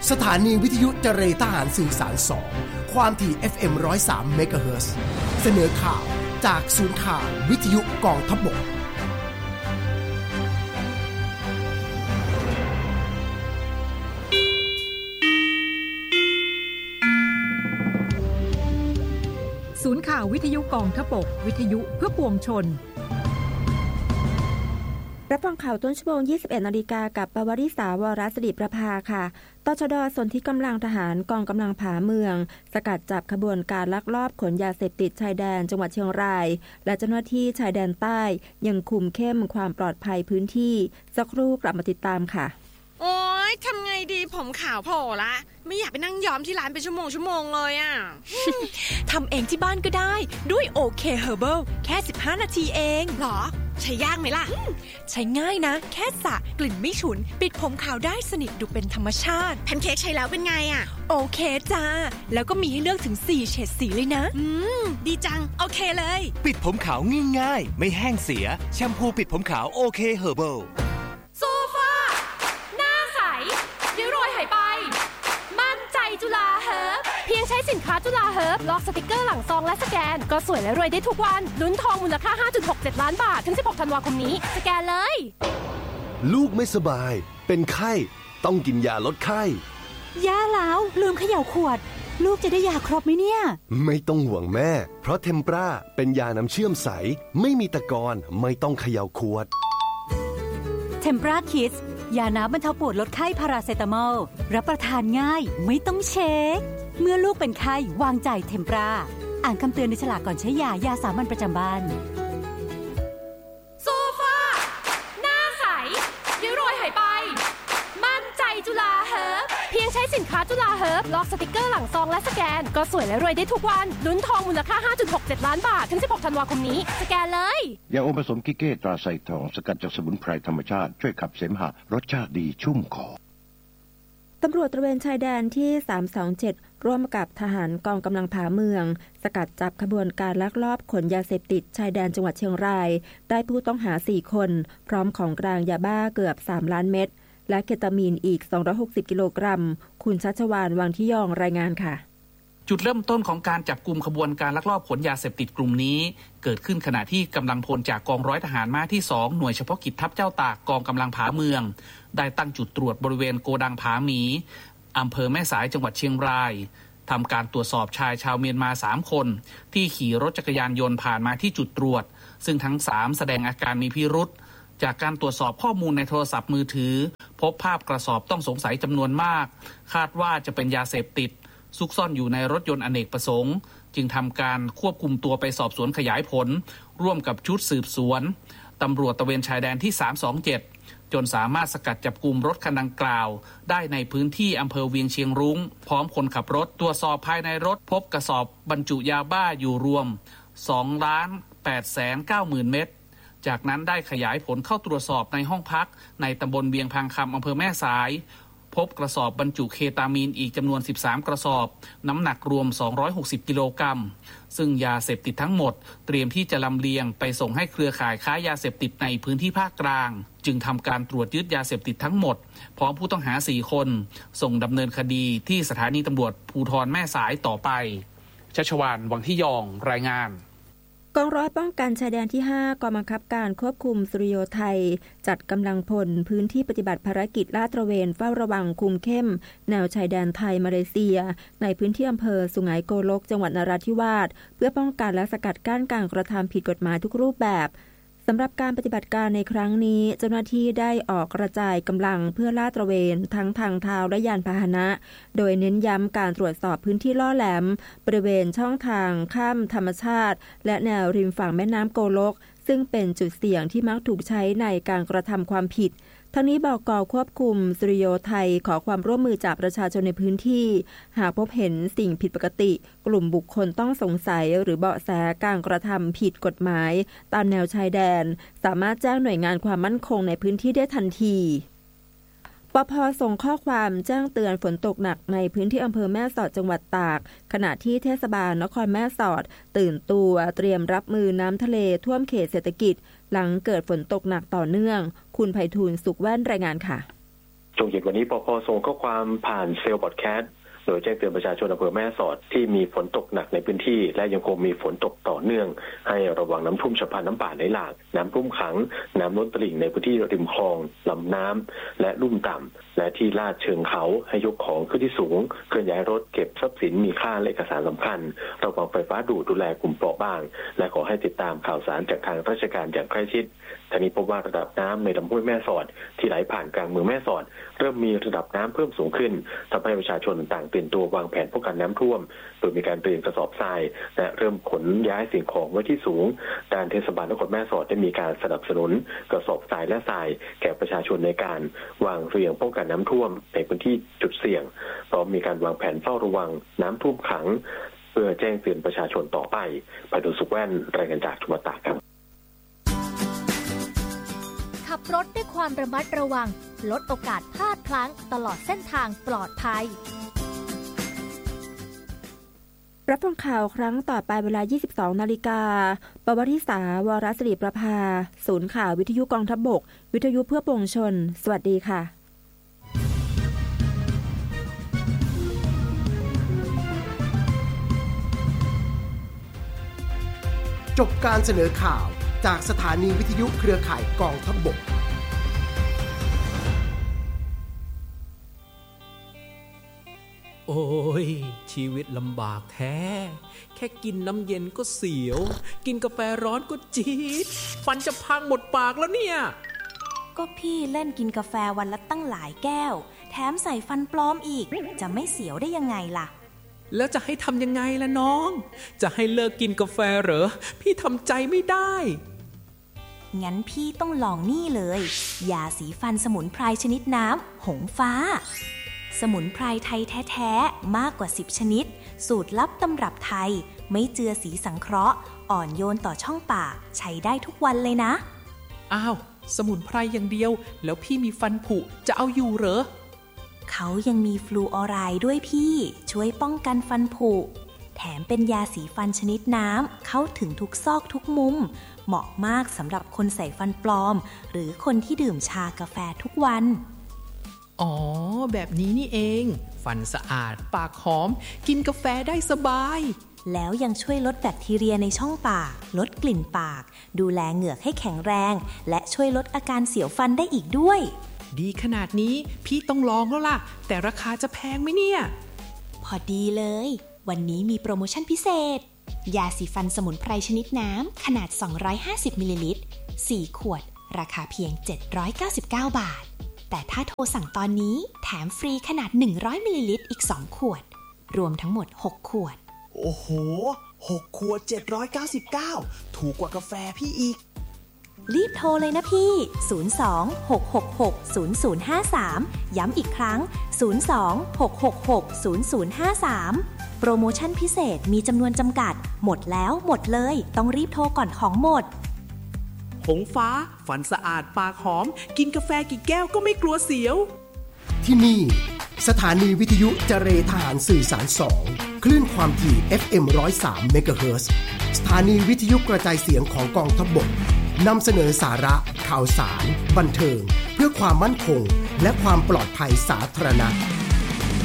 สถานีวิทยุเจรทหารสื่อสาร2ความถี่ FM 103 เมกะเฮิรตซ์เสนอข่าวจากศูนย์ข่าววิทยุกองทัพบกศูนย์ข่าววิทยุกองทัพบกวิทยุเพื่อปวงชนรับฟังข่าวต้นชั่วโมง 21 นาฬิกากับปวริษาวรศิริประภาค่ะตชด.ส่วนที่กำลังทหารกองกำลังผาเมืองสกัดจับขบวนการลักลอบขนยาเสพติดชายแดนจังหวัดเชียงรายและเจ้าหน้าที่ชายแดนใต้ยังคุมเข้มความปลอดภัยพื้นที่สักครู่กลับมาติดตามค่ะโอ๊ยทำไงดีผมขาวโผล่ละไม่อยากไปนั่งย้อมที่ร้านเป็นชั่วโมงเลยอ่ะทำเองที่บ้านก็ได้ด้วยโอเคเฮอร์เบิลแค่15นาทีเองหรอใช้ยากไหมล่ะใช้ง่ายนะแค่สระกลิ่นไม่ฉุนปิดผมขาวได้สนิทดูเป็นธรรมชาติแพนเค้กใช้แล้วเป็นไงอ่ะโอเคจ้าแล้วก็มีให้เลือกถึง4เฉดสีเลยนะดีจังโอเคเลยปิดผมขาวง่ายๆไม่แห้งเสียแชมพูปิดผมขาวโอเคเฮอร์เบิลโซฟาหน้าใสริ้วรอยหายไปมั่นใจจุฬาเฮิร์บเพียงใช้สินค้าจุฬาเฮิร์บลอกสติกเกอร์หลังซองและสแกนก็สวยและรวยได้ทุกวันลุ้นทองมูลค่า 5.67 ล้านบาทถึง16ธันวาคมนี้สแกนเลยลูกไม่สบายเป็นไข้ต้องกินยาลดไข้ย่าแล้วลืมเขย่าขวดลูกจะได้ยาครบไหมเนี่ยไม่ต้องห่วงแม่เพราะเทมปราเป็นยาน้ำเชื่อมใสไม่มีตะกอนไม่ต้องเขย่าขวดเทมปราคิดยาน้ำบรรเทาปวดลดไข้พาราเซตามอลรับประทานง่ายไม่ต้องเช็คเมื่อลูกเป็นไข้วางใจเทมปราอ่านคำเตือนในฉลากก่อนใช้ยาสามัญประจำบ้านโซฟาหน้าใสริ้วรอยหายไปมั่นใจจุฬาเฮิร์บเพียงใช้สินค้าจุฬาเฮิร์บลอกสติกเกอร์หลังซองและสแกนก็สวยและรวยได้ทุกวันลุ้นทองมูลค่า 5.67 ล้านบาทถึง16ธันวาคมนี้สแกนเลยยาอมผสมกิเก้ตราไซทองสกัดจากสมุนไพรธรรมชาติช่วยขับเสมหะรสชาติดีชุ่มคอตำรวจตระเวนชายแดนที่327ร่วมกับทหารกองกำลังผาเมืองสกัดจับขบวนการลักลอบขนยาเสพติดชายแดนจังหวัดเชียงรายได้ผู้ต้องหา4คนพร้อมของกลางยาบ้าเกือบ3ล้านเม็ดและเคตามีนอีก260กิโลกรัมคุณชัชวาล วังที่ยองรายงานค่ะจุดเริ่มต้นของการจับกุมขบวนการลักลอบขนยาเสพติดกลุ่มนี้เกิดขึ้นขณะที่กำลังพลจากกองร้อยทหารม้าที่2หน่วยเฉพาะกิจทัพเจ้าตากกองกำลังผาเมืองได้ตั้งจุดตรวจบริเวณโกดังผาหมีอำเภอแม่สายจังหวัดเชียงรายทำการตรวจสอบชายชาวเมียนมา3คนที่ขี่รถจักรยานยนต์ผ่านมาที่จุดตรวจซึ่งทั้ง3แสดงอาการมีพิรุธจากการตรวจสอบข้อมูลในโทรศัพท์มือถือพบภาพกระสอบต้องสงสัยจำนวนมากคาดว่าจะเป็นยาเสพติดซุกซ่อนอยู่ในรถยนต์อเนกประสงค์จึงทำการควบคุมตัวไปสอบสวนขยายผลร่วมกับชุดสืบสวนตำรวจตระเวนชายแดนที่327จนสามารถสกัดจับกุมรถคันดังกล่าวได้ในพื้นที่อำเภอเวียงเชียงรุ้งพร้อมคนขับรถตรวจสอบภายในรถพบกระสอบบรรจุยาบ้าอยู่รวม 2,890,000 เม็ดจากนั้นได้ขยายผลเข้าตรวจสอบในห้องพักในตำบลเวียงพังคำอำเภอแม่สายพบกระสอบบรรจุเคตามีนอีกจำนวน13กระสอบน้ำหนักรวม260กิโลกรัมซึ่งยาเสพติดทั้งหมดเตรียมที่จะลำเลียงไปส่งให้เครือข่ายค้ายาเสพติดในพื้นที่ภาคกลางจึงทำการตรวจยึดยาเสพติดทั้งหมดพร้อมผู้ต้องหา4คนส่งดำเนินคดีที่สถานีตำรวจภูธรแม่สายต่อไปชัชวาล วังที่ยองรายงานกองร้อยป้องกันชายแดนที่5กองบังคับการควบคุมสุริโยไทยจัดกำลังพลพื้นที่ปฏิบัติภารกิจลาดตระเวนเฝ้าระวังคุมเข้มแนวชายแดนไทยมาเลเซียในพื้นที่อำเภอสุไหงโกลกจังหวัดนราธิวาสเพื่อป้องกันและสกัดกั้นการกระทำผิดกฎหมายทุกรูปแบบสำหรับการปฏิบัติการในครั้งนี้เจ้าหน้าที่ได้ออกกระจายกำลังเพื่อลาดตระเวนทั้งทางเท้าและยานพาหนะโดยเน้นย้ำการตรวจสอบพื้นที่ล่อแหลมบริเวณช่องทางข้ามธรรมชาติและแนวริมฝั่งแม่น้ำโกลกซึ่งเป็นจุดเสี่ยงที่มักถูกใช้ในการกระทำความผิดทั้งนี้บก.ควบคุมสุริโยไทยขอความร่วมมือจากประชาชนในพื้นที่หากพบเห็นสิ่งผิดปกติกลุ่มบุคคลต้องสงสัยหรือเบาะแสการกระทำผิดกฎหมายตามแนวชายแดนสามารถแจ้งหน่วยงานความมั่นคงในพื้นที่ได้ทันทีปภ.ส่งข้อความแจ้งเตือนฝนตกหนักในพื้นที่อำเภอแม่สอดจังหวัดตากขณะที่เทศบาลนครแม่สอดตื่นตัวเตรียมรับมือน้ำทะเลท่วมเขตเศรษฐกิจหลังเกิดฝนตกหนักต่อเนื่องคุณไพฑูรย์สุขแว่นรายงานค่ะช่วงเย็นวันนี้ปภ.ส่งข้อความผ่านเซลล์พอดแคสต์โดยแจ้งเตือนประชาชนอำเภอแม่สอดที่มีฝนตกหนักในพื้นที่และยังคงมีฝนตกต่อเนื่องให้ระวังน้ำท่วมฉับพลันน้ำป่าไหลหลากน้ำท่วมขังน้ำล้นตลิ่งในพื้นที่ริมคลองลำน้ำและลุ่มต่ำและที่ลาดเชิงเขาให้ยกของขึ้นที่สูงเคลื่อนย้ายรถเก็บทรัพย์สินมีค่าและเอกสารสำคัญระวังไฟฟ้าดูแลกลุ่มเปราะบางและขอให้ติดตามข่าวสารจากทางราชการอย่างใกล้ชิดทั้งนี้พบว่าระดับน้ำในลำห้วยแม่สอดที่ไหลผ่านกลางเมืองแม่สอดเริ่มมีระดับน้ำเพิ่มสูงขึ้นทำให้ประชาชนต่างตื่นตัววางแผนป้องกันน้ำท่วมโดยมีการเตรียมกระสอบทรายและเริ่มขนย้ายสิ่งของไว้ที่สูงด้านเทศบาลนครแม่สอดได้มีการสนับสนุนกระสอบทรายและทรายแก่ประชาชนในการวางเสียงป้องกันน้ำท่วมในพื้นที่จุดเสี่ยงพร้อมมีการวางแผนเฝ้าระวังน้ำท่วมขังเพื่อแจ้งเตือนประชาชนต่อไปไปดูสุขแว่นรายงานจากจังหวัดตากครับขับรถด้วยความระมัดระวังลดโอกาสพลาดพลั้งตลอดเส้นทางปลอดภัยรับฟังข่าวครั้งต่อไปเวลา 22 นาฬิกาปวริษาวรศิริประภาศูนย์ข่าววิทยุกองทัพบกวิทยุเพื่อปวงชนสวัสดีค่ะจบการเสนอข่าวจากสถานีวิทยุเครือข่ายกองทัพบกโอ้ยชีวิตลำบากแท้แค่กินน้ำเย็นก็เสียวกินกาแฟร้อนก็จี๊ดฟันจะพังหมดปากแล้วเนี่ยก็พี่เล่นกินกาแฟวันละตั้งหลายแก้วแถมใส่ฟันปลอมอีกจะไม่เสียวได้ยังไงล่ะแล้วจะให้ทำยังไงล่ะน้องจะให้เลิกกินกาแฟเหรอพี่ทำใจไม่ได้งั้นพี่ต้องลองนี่เลยยาสีฟันสมุนไพรชนิดน้ำหงฟ้าสมุนไพรไทยแท้ๆมากกว่า10ชนิดสูตรลับตำรับไทยไม่เจือสีสังเคราะห์อ่อนโยนต่อช่องปากใช้ได้ทุกวันเลยนะอ้าวสมุนไพรอย่างเดียวแล้วพี่มีฟันผุจะเอาอยู่เหรอเขายังมีฟลูออไรด์ด้วยพี่ช่วยป้องกันฟันผุแถมเป็นยาสีฟันชนิดน้ำเข้าถึงทุกซอกทุกมุมเหมาะมากสำหรับคนใส่ฟันปลอมหรือคนที่ดื่มชากาแฟทุกวันอ๋อแบบนี้นี่เองฟันสะอาดปากหอมกินกาแฟได้สบายแล้วยังช่วยลดแบคทีเรียในช่องปากลดกลิ่นปากดูแลเหงือกให้แข็งแรงและช่วยลดอาการเสียวฟันได้อีกด้วยดีขนาดนี้พี่ต้องลองแล้วล่ะแต่ราคาจะแพงไหมเนี่ยพอดีเลยวันนี้มีโปรโมชั่นพิเศษยาสีฟันสมุนไพรชนิดน้ำขนาด250มิลลิลิตร4ขวดราคาเพียง799บาทแต่ถ้าโทรสั่งตอนนี้แถมฟรีขนาด100มิลลิลิตรอีก2ขวดรวมทั้งหมด6ขวดโอ้โห6ขวด799ถูกกว่ากาแฟพี่อีกรีบโทรเลยนะพี่02-666-0053ย้ำอีกครั้ง02-666-0053โปรโมชั่นพิเศษมีจำนวนจำกัดหมดแล้วหมดเลยต้องรีบโทรก่อนของหมดหงฟ้าฟันสะอาดปากหอมกินกาแฟกี่แก้วก็ไม่กลัวเสียวที่นี่สถานีวิทยุเจรทหารสื่อสาร2คลื่นความถี่ FM 103 เมกะเฮิรตซ์สถานีวิทยุกระจายเสียงของกองทัพบกนำเสนอสาระข่าวสารบันเทิงเพื่อความมั่นคงและความปลอดภัยสาธารณะ